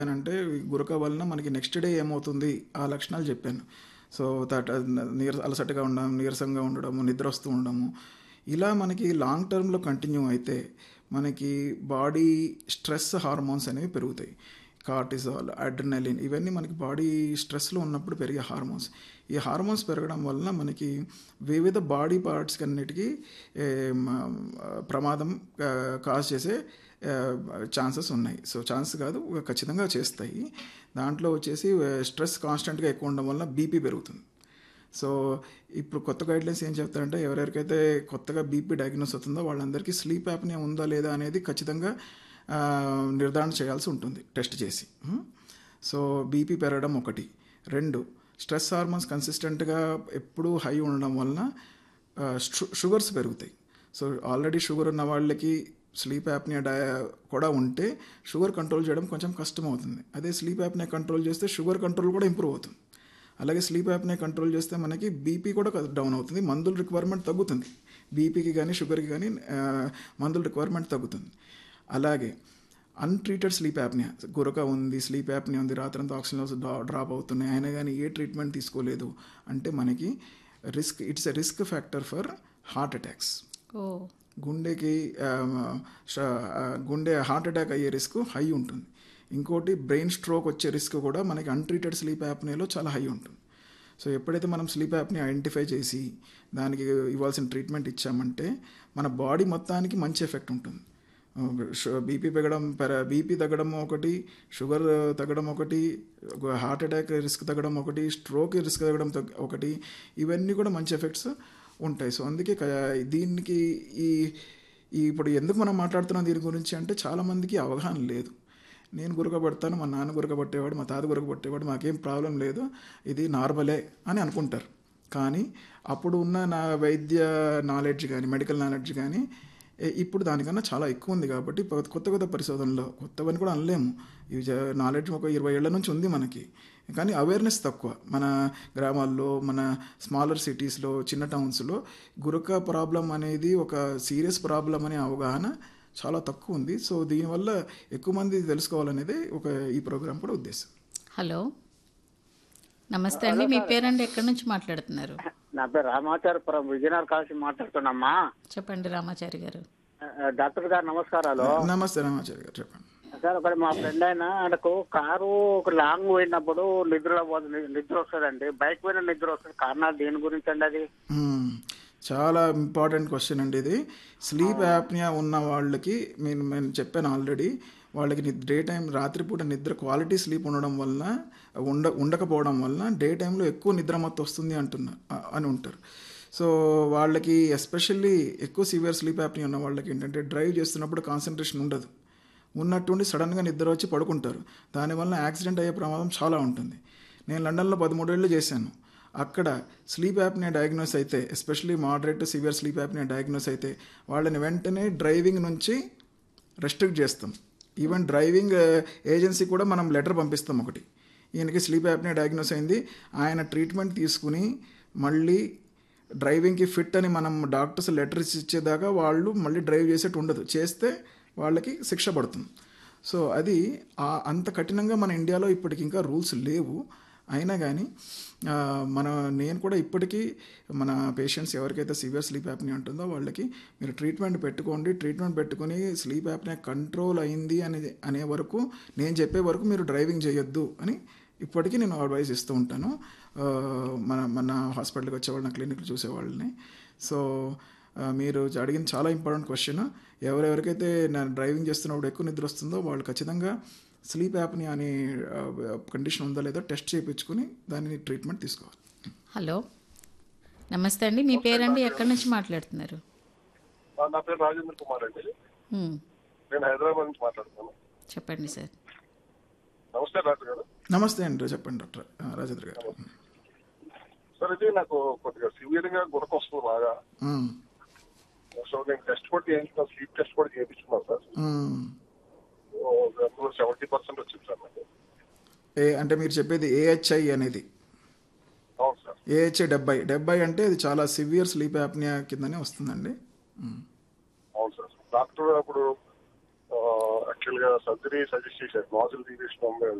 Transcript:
అంటే గురక వలన మనకి నెక్స్ట్ డే ఏమవుతుంది ఆ లక్షణాలు చెప్పాను. సో అలసటగా ఉండడం, నీరసంగా ఉండడము, నిద్ర వస్తూ ఉండడము, ఇలా మనకి లాంగ్ టర్మ్లో కంటిన్యూ అయితే మనకి బాడీ స్ట్రెస్ హార్మోన్స్ అనేవి పెరుగుతాయి. కార్టిజాల్, అడ్రినలిన్, ఇవన్నీ మనకి బాడీ స్ట్రెస్లో ఉన్నప్పుడు పెరిగే హార్మోన్స్. ఈ హార్మోన్స్ పెరగడం వలన మనకి వివిధ బాడీ పార్ట్స్కి అన్నిటికీ ప్రమాదం కాజ్ చేసే ఛాన్సెస్ ఉన్నాయి. సో ఛాన్స్ కాదు, ఖచ్చితంగా చేస్తాయి. దాంట్లో వచ్చేసి స్ట్రెస్ కాన్స్టెంట్గా ఎక్కువ ఉండడం వల్ల బీపీ పెరుగుతుంది. సో ఇప్పుడు కొత్త గైడ్లైన్స్ ఏం చెప్తారంటే ఎవరెవరికైతే కొత్తగా బీపీ డయాగ్నోస్ అవుతుందో వాళ్ళందరికీ స్లీప్ యాప్నియా ఉందా లేదా అనేది ఖచ్చితంగా నిర్ధారణ చేయాల్సి ఉంటుంది టెస్ట్ చేసి. సో బీపీ పెరగడం ఒకటి. రెండు, స్ట్రెస్ హార్మోన్స్ కన్సిస్టెంట్గా ఎప్పుడూ హై ఉండడం వలన షుగర్స్ పెరుగుతాయి. సో ఆల్రెడీ షుగర్ ఉన్న వాళ్ళకి స్లీప్ యాప్నియా కూడా ఉంటే షుగర్ కంట్రోల్ చేయడం కొంచెం కష్టం అవుతుంది. అదే స్లీప్ యాప్నియా కంట్రోల్ చేస్తే షుగర్ కంట్రోల్ కూడా ఇంప్రూవ్ అవుతుంది. అలాగే స్లీప్ యాప్నియా కంట్రోల్ చేస్తే మనకి బీపీ కూడా డౌన్ అవుతుంది, మందుల రిక్వైర్మెంట్ తగ్గుతుంది. బీపీకి కానీ షుగర్కి కానీ మందుల రిక్వైర్మెంట్ తగ్గుతుంది. అలాగే అన్ట్రీటెడ్ స్లీప్ యాప్నియా, గురక ఉంది, స్లీప్ యాప్నియా ఉంది, రాత్రంతా ఆక్సిజన్ లెవెల్స్ డ్రాప్ అవుతున్నాయి, అయినా కానీ ఏ ట్రీట్మెంట్ తీసుకోలేదు అంటే మనకి it's a risk factor for heart attacks. గుండె హార్ట్ అటాక్ అయ్యే రిస్క్ హై ఉంటుంది. ఇంకోటి బ్రెయిన్ స్ట్రోక్ వచ్చే రిస్క్ కూడా మనకి అన్ట్రీటెడ్ స్లీప్ యాప్నియాలో చాలా హై ఉంటుంది. సో ఎప్పుడైతే మనం స్లీప్ యాప్ని ఐడెంటిఫై చేసి దానికి ఇవ్వాల్సిన ట్రీట్మెంట్ ఇచ్చామంటే మన బాడీ మొత్తానికి మంచి ఎఫెక్ట్ ఉంటుంది. బీపీ తగ్గడం ఒకటి, షుగర్ తగ్గడం ఒకటి, హార్ట్ అటాక్ రిస్క్ తగ్గడం ఒకటి, స్ట్రోక్ రిస్క్ తగ్గడం ఒకటి, ఇవన్నీ కూడా మంచి ఎఫెక్ట్స్ ఉంటాయి. సో అందుకే దీనికి ఇప్పుడు ఎందుకు మనం మాట్లాడుతున్నాం దీని గురించి అంటే చాలామందికి అవగాహన లేదు. నేను గురకబడతాను, మా నాన్న గురకబట్టేవాడు, మా తాత గురకబట్టేవాడు, మాకేం ప్రాబ్లం లేదు, ఇది నార్మలే అని అనుకుంటారు. కానీ అప్పుడు ఉన్న నా వైద్య నాలెడ్జ్ కానీ మెడికల్ నాలెడ్జ్ కానీ ఇప్పుడు దానికన్నా చాలా ఎక్కువ ఉంది. కాబట్టి కొత్త పరిశోధనలో, కొత్తవని కూడా అనలేము, ఇవి నాలెడ్జ్ ఒక 20 ఏళ్ల నుంచి ఉంది మనకి, కానీ అవేర్నెస్ తక్కువ. మన గ్రామాల్లో, మన స్మాలర్ సిటీస్లో, చిన్న టౌన్స్లో గురక ప్రాబ్లం అనేది ఒక సీరియస్ ప్రాబ్లం అనే అవగాహన చాలా తక్కువ ఉంది. సో దీనివల్ల ఎక్కువ మంది తెలుసుకోవాలనేది ఈ ప్రోగ్రాం కూడా ఉద్దేశం. హలో, నమస్తే అండి, మీ పేరండి, ఎక్కడి నుంచి మాట్లాడుతున్నారు? నా పేరు రామాచారిపురం, విజయనగరం కాల్సి మాట్లాడుతున్నామ్మా. చెప్పండి రామాచారి గారు. డాక్టర్ గారు నమస్కారాలు. నమస్తే రామాచారి గారు, చెప్పండి సార్. ఒకటి మా ఫ్రెండ్ అయినా ఆయనకు కారు ఒక లాంగ్ పోయినప్పుడు నిద్ర వస్తుందండి, బైక్ పోయిన నిద్ర వస్తుంది, కారణాలు దేని గురించి అండి అది? చాలా ఇంపార్టెంట్ క్వశ్చన్ అండి ఇది. స్లీప్ యాప్నియా ఉన్న వాళ్ళకి నేను చెప్పాను ఆల్రెడీ, వాళ్ళకి డే టైం రాత్రిపూట నిద్ర క్వాలిటీ స్లీప్ ఉండడం వలన ఉండకపోవడం వలన డే టైంలో ఎక్కువ నిద్రమత్తు వస్తుంది అని ఉంటారు. సో వాళ్ళకి ఎస్పెషల్లీ ఎక్కువ సివియర్ స్లీప్ యాప్నియా ఉన్న వాళ్ళకి ఏంటంటే డ్రైవ్ చేస్తున్నప్పుడు కాన్సన్ట్రేషన్ ఉండదు, ఉన్నట్టుండి సడన్గా నిద్ర వచ్చి పడుకుంటారు. దానివల్ల యాక్సిడెంట్ అయ్యే ప్రమాదం చాలా ఉంటుంది. నేను లండన్లో 13 ఏళ్ళు చేశాను. అక్కడ స్లీప్ యాప్నియా డయాగ్నోస్ అయితే, especially moderate severe sleep apnoea diagnose అయితే వాళ్ళని వెంటనే డ్రైవింగ్ నుంచి రెస్ట్రిక్ట్ చేస్తాం. ఈవెన్ డ్రైవింగ్ ఏజెన్సీ కూడా మనం లెటర్ పంపిస్తాం ఒకటి, ఈయనకి స్లీప్ యాప్నియా డయాగ్నోస్ అయింది, ఆయన ట్రీట్మెంట్ తీసుకుని మళ్ళీ డ్రైవింగ్కి ఫిట్ అని మనం డాక్టర్స్ లెటర్స్ ఇచ్చేదాకా వాళ్ళు మళ్ళీ డ్రైవ్ చేసేట్టు ఉండదు, చేస్తే వాళ్ళకి శిక్ష పడుతుంది. సో అది అంత కఠినంగా మన ఇండియాలో ఇప్పటికి ఇంకా రూల్స్ లేవు. అయినా కానీ నేను కూడా ఇప్పటికీ మన పేషెంట్స్ ఎవరికైతే సివియర్ స్లీప్ యాప్నియా ఉంటుందో వాళ్ళకి మీరు ట్రీట్మెంట్ పెట్టుకుని స్లీప్ యాప్నియా కంట్రోల్ అయింది అనే వరకు, నేను చెప్పే వరకు మీరు డ్రైవింగ్ చేయొద్దు అని ఇప్పటికీ నేను అడ్వైస్ ఇస్తూ ఉంటాను మన హాస్పిటల్కి వచ్చేవాళ్ళు, నా క్లినిక్లు చూసేవాళ్ళని. సో మీరు అడిగిన చాలా ఇంపార్టెంట్ క్వశ్చన్. ఎవరెవరికైతే నేను డ్రైవింగ్ చేస్తున్నప్పుడు ఎక్కువ నిద్ర వస్తుందో వాళ్ళు ఖచ్చితంగా స్లీప్ యాప్ని అనే కండిషన్ ఉందో లేదో టెస్ట్ చేయించుకుని దాన్ని ట్రీట్మెంట్ తీసుకోవాలి. హలో, నమస్తే అండి, మీ పేరండి, ఎక్కడి నుంచి మాట్లాడుతున్నారు? నా పేరు రాజేంద్ర కుమార్ అండి, నేను హైదరాబాద్ నుంచి మాట్లాడుతున్నాను. చెప్పండి సార్. నమస్తే డాక్టర్ గారు. నమస్తే అండి, చెప్పండి డాక్టర్ రాజేంద్ర గారు. సార్ ఇది నాకు కొద్దిగా సివియర్ గా గురక వస్తుంది బాగా. సో నేను టెస్ట్ కూడా చేయించుకున్నాను, స్లీప్ టెస్ట్ కూడా చేయించుకున్నాను సార్. 70% వచ్చింది సార్ నాకు. అంటే మీరు చెప్పేది ఏహెచ్ఐ అనేది? అవును సార్. ఏహెచ్ఐ 70 అంటే ఇది చాలా సివియర్ స్లీప్ యాప్నియా కిందనే వస్తుందండి. అవును సార్. డాక్టర్ అప్పుడు యాక్చువల్ గా సర్జరీ సజెస్ట్ చేశారు, నాజుల్ తీసేసిన